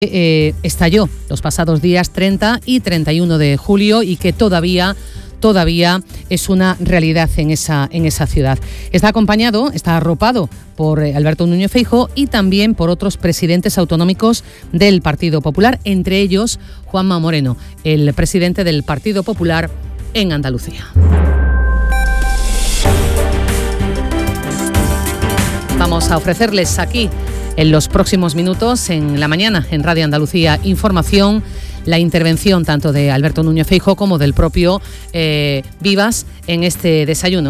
estalló los pasados días 30 y 31 de julio y que todavía es una realidad en esa ciudad. Está acompañado, está arropado por Alberto Núñez Feijóo y también por otros presidentes autonómicos del Partido Popular, entre ellos Juanma Moreno, el presidente del Partido Popular en Andalucía. Vamos a ofrecerles aquí, en los próximos minutos, en la mañana, en Radio Andalucía Información, la intervención tanto de Alberto Núñez Feijóo como del propio Vivas en este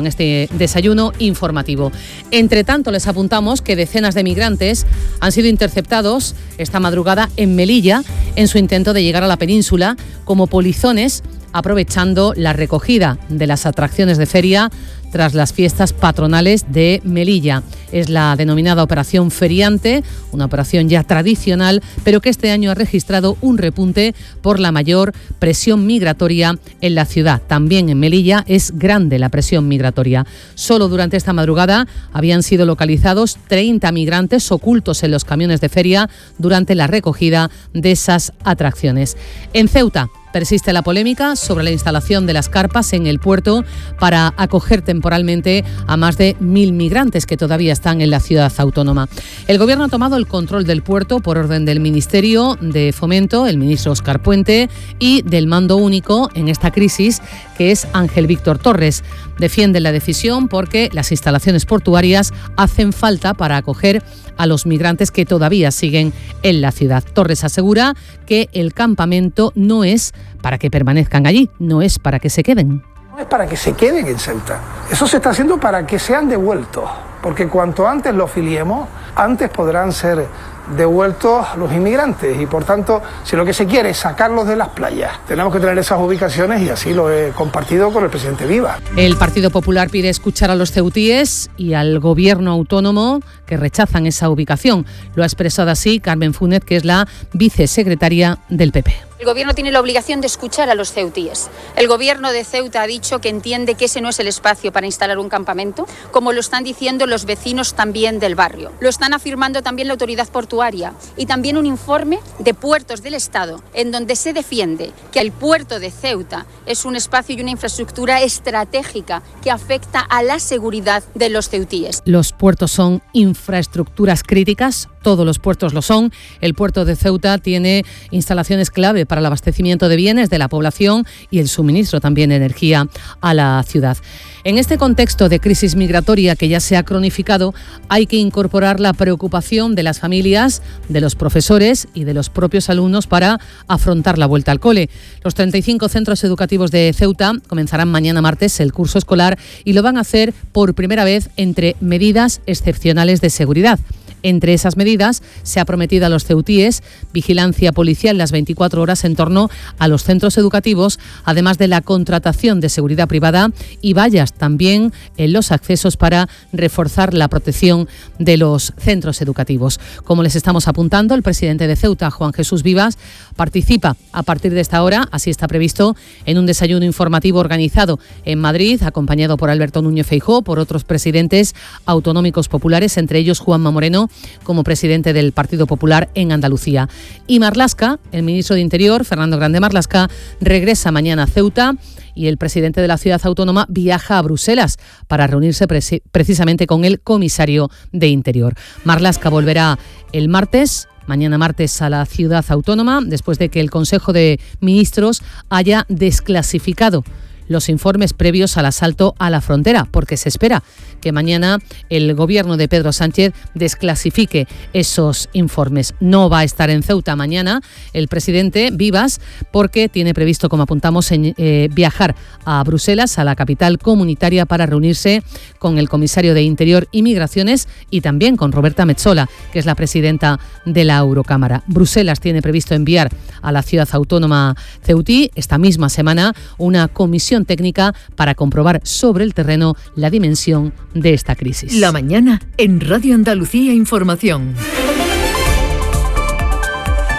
desayuno informativo. Entre tanto, les apuntamos que decenas de migrantes han sido interceptados esta madrugada en Melilla en su intento de llegar a la península como polizones, aprovechando la recogida de las atracciones de feria tras las fiestas patronales de Melilla. Es la denominada Operación Feriante, una operación ya tradicional, pero que este año ha registrado un repunte por la mayor presión migratoria en la ciudad. También en Melilla es grande la presión migratoria. Solo durante esta madrugada habían sido localizados 30 migrantes ocultos en los camiones de feria durante la recogida de esas atracciones. En Ceuta persiste la polémica sobre la instalación de las carpas en el puerto para acoger temporalmente a más de 1.000 migrantes que todavía están en la ciudad autónoma. El Gobierno ha tomado el control del puerto por orden del Ministerio de Fomento, el ministro Óscar Puente, y del mando único en esta crisis, que es Ángel Víctor Torres. Defienden la decisión porque las instalaciones portuarias hacen falta para acoger a los migrantes que todavía siguen en la ciudad. Torres asegura que el campamento no es para que permanezcan allí, no es para que se queden. No es para que se queden en Ceuta. Eso se está haciendo para que sean devueltos, porque cuanto antes los filiemos, antes podrán ser devueltos los inmigrantes y por tanto, si lo que se quiere es sacarlos de las playas, tenemos que tener esas ubicaciones y así lo he compartido con el presidente Vivas. El Partido Popular pide escuchar a los ceutíes y al gobierno autónomo que rechazan esa ubicación. Lo ha expresado así Carmen Funet, que es la vicesecretaria del PP. El Gobierno tiene la obligación de escuchar a los ceutíes. El Gobierno de Ceuta ha dicho que entiende que ese no es el espacio para instalar un campamento, como lo están diciendo los vecinos también del barrio. Lo están afirmando también la autoridad portuaria y también un informe de Puertos del Estado, en donde se defiende que el puerto de Ceuta es un espacio y una infraestructura estratégica que afecta a la seguridad de los ceutíes. Los puertos son infraestructuras críticas, todos los puertos lo son. El puerto de Ceuta tiene instalaciones clave para el abastecimiento de bienes de la población y el suministro también de energía a la ciudad. En este contexto de crisis migratoria que ya se ha cronificado, hay que incorporar la preocupación de las familias, de los profesores y de los propios alumnos para afrontar la vuelta al cole. Los 35 centros educativos de Ceuta comenzarán mañana martes el curso escolar y lo van a hacer por primera vez entre medidas excepcionales de seguridad. Entre esas medidas se ha prometido a los ceutíes vigilancia policial las 24 horas en torno a los centros educativos, además de la contratación de seguridad privada y vallas también en los accesos para reforzar la protección de los centros educativos. Como les estamos apuntando, el presidente de Ceuta, Juan Jesús Vivas, participa a partir de esta hora, así está previsto, en un desayuno informativo organizado en Madrid, acompañado por Alberto Núñez Feijóo, por otros presidentes autonómicos populares, entre ellos Juanma Moreno, como presidente del Partido Popular en Andalucía. Y Marlaska, el ministro de Interior, Fernando Grande Marlaska, regresa mañana a Ceuta y el presidente de la ciudad autónoma viaja a Bruselas para reunirse precisamente con el comisario de Interior. Marlaska volverá el martes, mañana martes, a la ciudad autónoma, después de que el Consejo de Ministros haya desclasificado los informes previos al asalto a la frontera, porque se espera que mañana el gobierno de Pedro Sánchez desclasifique esos informes. No va a estar en Ceuta mañana el presidente Vivas, porque tiene previsto, como apuntamos, viajar a Bruselas, a la capital comunitaria, para reunirse con el comisario de Interior y Migraciones y también con Roberta Metsola, que es la presidenta de la Eurocámara. Bruselas tiene previsto enviar a la ciudad autónoma ceutí esta misma semana una comisión técnica para comprobar sobre el terreno la dimensión de esta crisis. La mañana en Radio Andalucía Información.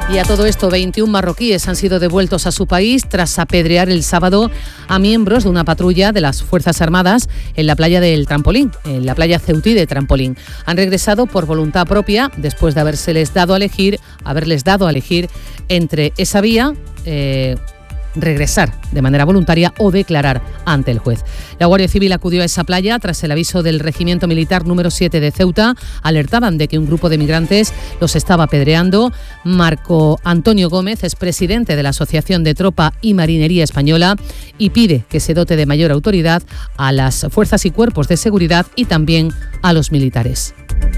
Y a todo esto, 21 marroquíes han sido devueltos a su país tras apedrear el sábado a miembros de una patrulla de las Fuerzas Armadas en la playa del Trampolín, en la playa ceutí de Trampolín. Han regresado por voluntad propia después de haberles dado a elegir entre esa vía, regresar de manera voluntaria o declarar ante el juez. La Guardia Civil acudió a esa playa tras el aviso del Regimiento Militar número 7 de Ceuta. Alertaban de que un grupo de migrantes los estaba apedreando. Marco Antonio Gómez es presidente de la Asociación de Tropa y Marinería Española y pide que se dote de mayor autoridad a las fuerzas y cuerpos de seguridad y también a los militares.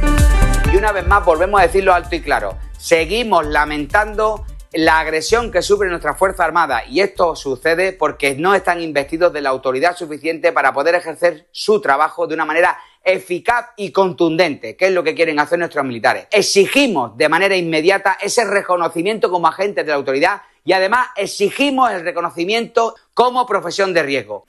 Y una vez más volvemos a decirlo alto y claro. Seguimos lamentando la agresión que sufre nuestra Fuerza Armada, y esto sucede porque no están investidos de la autoridad suficiente para poder ejercer su trabajo de una manera eficaz y contundente, que es lo que quieren hacer nuestros militares. Exigimos de manera inmediata ese reconocimiento como agentes de la autoridad y además exigimos el reconocimiento como profesión de riesgo.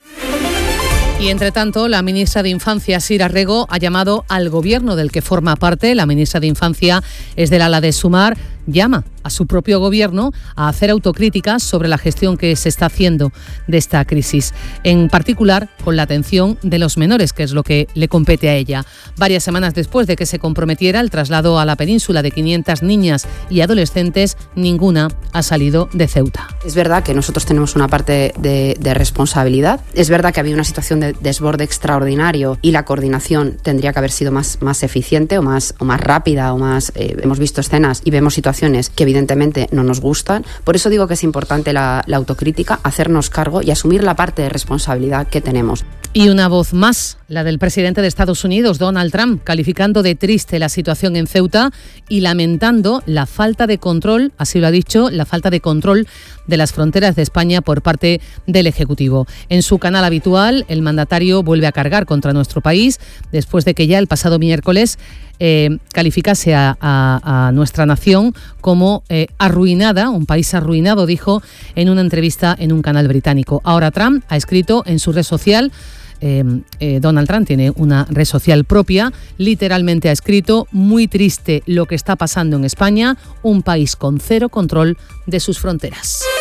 Y entre tanto, la ministra de Infancia, Sira Rego, ha llamado al gobierno del que forma parte. La ministra de Infancia es del ala de Sumar. Llama a su propio gobierno a hacer autocríticas sobre la gestión que se está haciendo de esta crisis, en particular con la atención de los menores, que es lo que le compete a ella. Varias semanas después de que se comprometiera el traslado a la península de 500 niñas y adolescentes, ninguna ha salido de Ceuta. Es verdad que nosotros tenemos una parte de responsabilidad. Es verdad que había una situación de desborde extraordinario y la coordinación tendría que haber sido más eficiente o más rápida o más. Hemos visto escenas y vemos situaciones que evidentemente no nos gustan. Por eso digo que es importante la autocrítica, hacernos cargo y asumir la parte de responsabilidad que tenemos. Y una voz más, la del presidente de Estados Unidos, Donald Trump, calificando de triste la situación en Ceuta y lamentando la falta de control, así lo ha dicho, la falta de control de las fronteras de España por parte del Ejecutivo. En su canal habitual, el mandatario vuelve a cargar contra nuestro país después de que ya el pasado miércoles calificase a nuestra nación como arruinada, un país arruinado, dijo en una entrevista en un canal británico. Ahora Trump ha escrito en su red social, Donald Trump tiene una red social propia, literalmente ha escrito: muy triste lo que está pasando en España, un país con cero control de sus fronteras.